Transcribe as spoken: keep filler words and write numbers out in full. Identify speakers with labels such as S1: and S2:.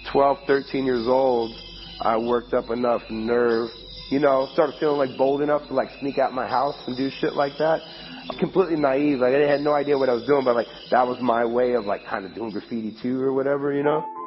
S1: twelve, thirteen years old, I worked up enough nerve, you know, started feeling like bold enough to like sneak out my house and do shit like that. Completely naive, like I had no idea what I was doing, but like that was my way of like kind of doing graffiti too or whatever, you know.